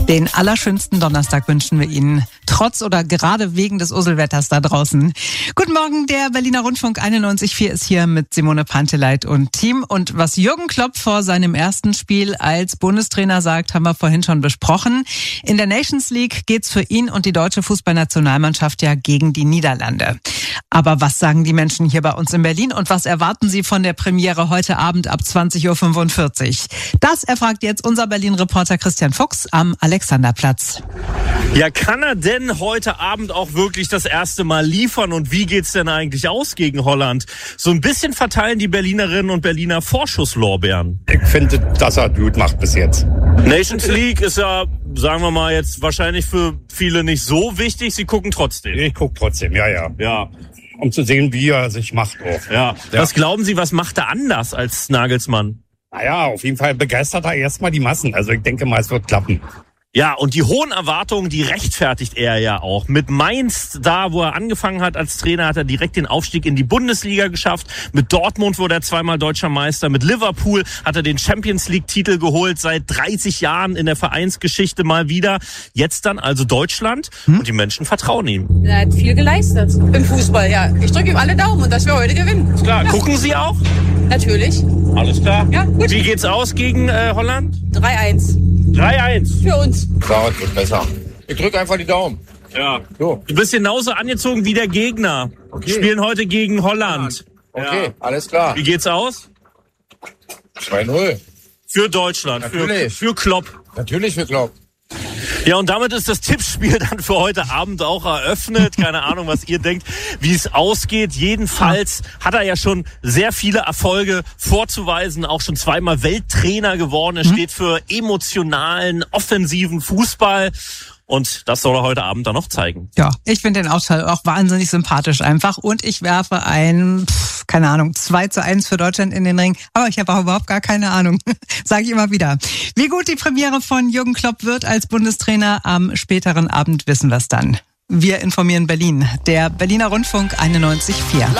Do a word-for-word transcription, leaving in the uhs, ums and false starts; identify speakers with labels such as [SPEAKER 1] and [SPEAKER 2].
[SPEAKER 1] Den allerschönsten Donnerstag wünschen wir Ihnen, trotz oder gerade wegen des Uselwetters da draußen. Guten Morgen, der Berliner Rundfunk einundneunzig Komma vier ist hier mit Simone Panteleit und Team. Und was Jürgen Klopp vor seinem ersten Spiel als Bundestrainer sagt, haben wir vorhin schon besprochen. In der Nations League geht's für ihn und die deutsche Fußballnationalmannschaft ja gegen die Niederlande. Aber was sagen die Menschen hier bei uns in Berlin und was erwarten sie von der Premiere heute Abend ab zwanzig Uhr fünfundvierzig? Das erfragt jetzt unser Berlin-Reporter Christian Fuchs am Alexanderplatz.
[SPEAKER 2] Ja, kann er denn heute Abend auch wirklich das erste Mal liefern? Und wie geht's denn eigentlich aus gegen Holland? So ein bisschen verteilen die Berlinerinnen und Berliner Vorschusslorbeeren.
[SPEAKER 3] Ich finde, dass er gut macht bis jetzt.
[SPEAKER 2] Nations League ist ja, sagen wir mal, jetzt wahrscheinlich für viele nicht so wichtig. Sie gucken trotzdem.
[SPEAKER 3] Ich gucke trotzdem, ja, ja.
[SPEAKER 2] Ja.
[SPEAKER 3] Um zu sehen, wie er sich macht auch.
[SPEAKER 2] Ja.
[SPEAKER 3] Ja.
[SPEAKER 2] Was glauben Sie, was macht er anders als Nagelsmann?
[SPEAKER 3] Naja, auf jeden Fall begeistert er erstmal die Massen. Also ich denke mal, es wird klappen.
[SPEAKER 2] Ja, und die hohen Erwartungen, die rechtfertigt er ja auch. Mit Mainz, da wo er angefangen hat als Trainer, hat er direkt den Aufstieg in die Bundesliga geschafft. Mit Dortmund wurde er zweimal deutscher Meister. Mit Liverpool hat er den Champions League-Titel geholt, seit dreißig Jahren in der Vereinsgeschichte mal wieder. Jetzt dann also Deutschland hm? und die Menschen vertrauen ihm.
[SPEAKER 4] Er hat viel geleistet im Fußball, ja. Ich drücke ihm alle Daumen und dass wir heute gewinnen.
[SPEAKER 2] Klar,
[SPEAKER 4] ja.
[SPEAKER 2] Gucken Sie auch?
[SPEAKER 4] Natürlich.
[SPEAKER 2] Alles klar.
[SPEAKER 4] Ja, gut.
[SPEAKER 2] Wie geht's aus gegen äh, Holland?
[SPEAKER 4] drei eins.
[SPEAKER 2] drei eins.
[SPEAKER 4] Für uns.
[SPEAKER 5] Klar, es wird besser. Ich drücke einfach die Daumen.
[SPEAKER 2] Ja.
[SPEAKER 5] So.
[SPEAKER 2] Du bist genauso angezogen wie der Gegner.
[SPEAKER 5] Okay.
[SPEAKER 2] Spielen heute gegen Holland.
[SPEAKER 5] Okay,
[SPEAKER 2] Ja.
[SPEAKER 5] alles klar.
[SPEAKER 2] Wie geht's aus?
[SPEAKER 5] zwei null.
[SPEAKER 2] Für Deutschland, für,
[SPEAKER 5] Natürlich.
[SPEAKER 2] für Klopp.
[SPEAKER 5] Natürlich für Klopp.
[SPEAKER 2] Ja, und damit ist das Tippspiel dann für heute Abend auch eröffnet. Keine Ahnung, was ihr denkt, wie es ausgeht. Jedenfalls hat er ja schon sehr viele Erfolge vorzuweisen, auch schon zweimal Welttrainer geworden. Er steht für emotionalen, offensiven Fußball. Und das soll er heute Abend dann noch zeigen.
[SPEAKER 1] Ja, ich finde den Ausschall auch wahnsinnig sympathisch einfach. Und ich werfe ein, pff, keine Ahnung, zwei zu eins für Deutschland in den Ring. Aber ich habe auch überhaupt gar keine Ahnung. Sage ich immer wieder. Wie gut die Premiere von Jürgen Klopp wird als Bundestrainer am späteren Abend, wissen wir es dann. Wir informieren Berlin. Der Berliner Rundfunk einundneunzig Komma vier.